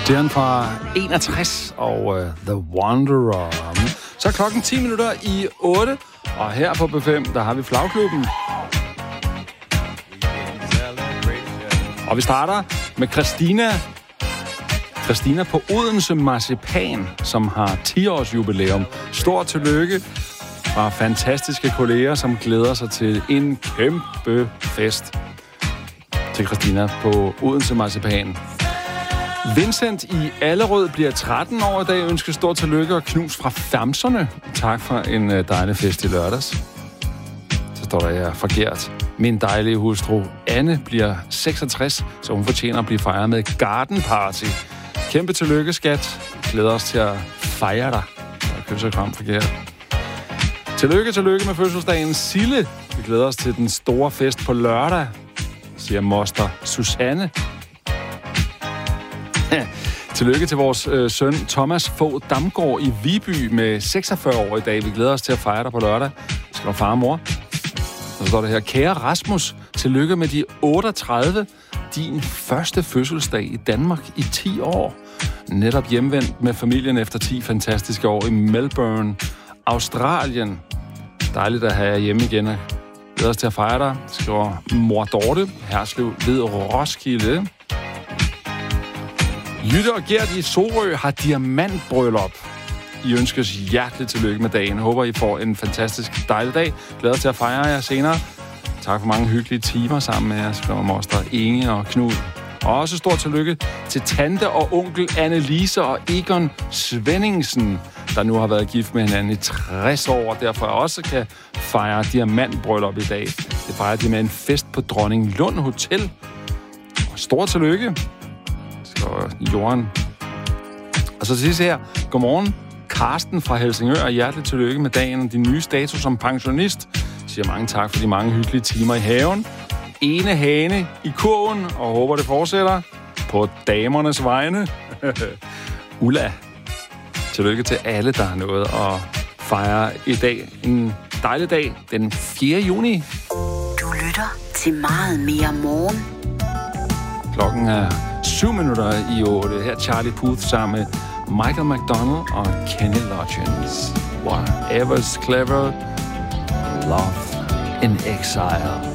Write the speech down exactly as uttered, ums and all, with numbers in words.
Det er den fra enogtres og uh, The Wanderer. Så er klokken ti minutter i otte, og her på B fem, der har vi Flagklubben. Og vi starter med Christina. Christina på Odense Marcipan, som har ti-års jubilæum. Stort tillykke fra fantastiske kolleger, som glæder sig til en kæmpe fest. Til Christina på Odense Marcipan. Vincent i Allerød bliver tretten år i dag. Ønsker stort tillykke og knus fra Famserne. Tak for en dejlig fest i lørdags. Så står der her forkert. Min dejlige hustru Anne bliver seksogtres, så hun fortjener at blive fejret med et garden party. Kæmpe tillykke, skat. Glæder os til at fejre dig. Der er kys og kram forkert. Tillykke, tillykke med fødselsdagen Sille. Vi glæder os til den store fest på lørdag, siger moster Susanne. Tillykke til vores øh, søn Thomas Fogh Damgaard i Viby med seksogfyrre år i dag. Vi glæder os til at fejre dig på lørdag. Skal du far og mor? Så står der her, kære Rasmus, tillykke med de otteogtredive. Din første fødselsdag i Danmark i ti år. Netop hjemvendt med familien efter ti fantastiske år i Melbourne, Australien. Dejligt at have jer hjemme igen. Jeg glæder os til at fejre dig, skriver mor Dorte, Herslev ved Roskilde. Jytte og Gert i Sorø har diamantbryllup. I ønskes hjerteligt tillykke med dagen. Håber, I får en fantastisk dejlig dag. Glæder til at fejre jer senere. Tak for mange hyggelige timer sammen med jer, skriver moster Inge og Knud. Og også stort tillykke til tante og onkel Annelise og Egon Svenningsen, der nu har været gift med hinanden i tres år, og derfor også kan fejre diamantbryllup i dag. Det fejrer de med en fest på Dronning Lund Hotel. Og stort tillykke. Og Jorden. Og så til sidst her, godmorgen, Karsten fra Helsingør, og hjerteligt tillykke med dagen og din nye status som pensionist. Jeg siger mange tak for de mange hyggelige timer i haven. Ene hane i kurven, og håber det fortsætter på damernes vegne. Ulla, tillykke til alle, der har noget at fejre i dag. En dejlig dag, den fjerde juni. Du lytter til meget mere morgen. Klokken er syv minutter i otte. Her Charlie Puth sammen med Michael McDonald og Kenny Loggins. Whatever's clever, love in exile.